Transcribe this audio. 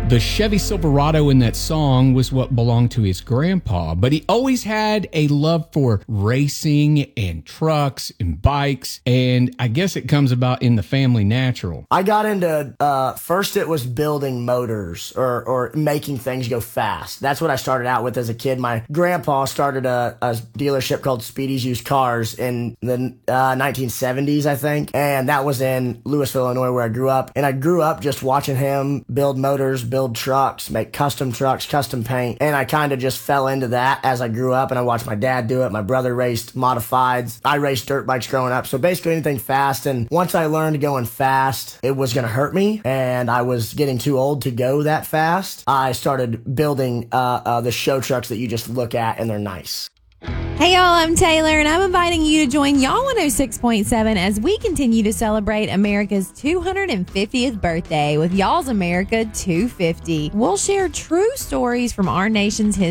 The Chevy Silverado in that song was what belonged to his grandpa, but he always had a love for racing and trucks and bikes, and I guess it comes about in the family natural. I got into, first it was building motors or making things go fast. That's what I started out with as a kid. My grandpa started a dealership called Speedy's Used Cars in the 1970s, I think, and that was in Louisville, Illinois, where I grew up. And I grew up just watching him build motors, build trucks, make custom trucks, custom paint. And I kind of just fell into that as I grew up, and I watched my dad do it. My brother raced modifieds. I raced dirt bikes growing up. So basically anything fast. And once I learned going fast, it was going to hurt me, and I was getting too old to go that fast. I started building the show trucks that you just look at, and they're nice. Hey y'all, I'm Taylor, and I'm inviting you to join Y'all 106.7 as we continue to celebrate America's 250th birthday with Y'all's America 250. We'll share true stories from our nation's history